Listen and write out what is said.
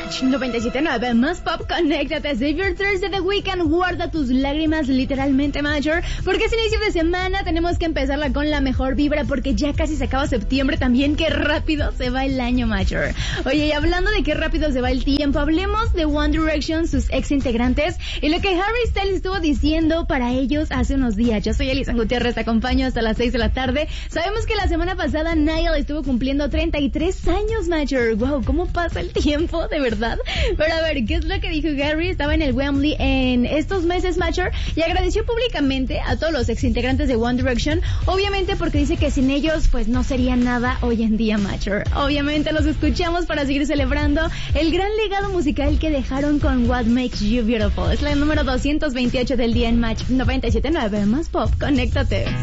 Match 97.9 más pop, conéctate. Save your tears de The Weeknd. Guarda tus lágrimas, literalmente, Major. Porque es inicio de semana, tenemos que empezarla con la mejor vibra. Porque ya casi se acaba septiembre también. Qué rápido se va el año, Major. Oye, y hablando de qué rápido se va el tiempo, hablemos de One Direction, sus ex integrantes, y lo que Harry Styles estuvo diciendo para ellos hace unos días. Yo soy Elisa Gutiérrez, te acompaño hasta las 6 de la tarde. Sabemos que la semana pasada Niall estuvo cumpliendo 33 años, Major. Wow, ¿cómo pasa el tiempo? De verdad. Pero a ver, ¿qué es lo que dijo Harry? Estaba en el Wembley en estos meses, Major, y agradeció públicamente a todos los exintegrantes de One Direction, obviamente porque dice que sin ellos pues no sería nada hoy en día, Major. Obviamente los escuchamos para seguir celebrando el gran legado musical que dejaron con What Makes You Beautiful. Es la número 228 del día en Match 97.9 más pop. Conéctate.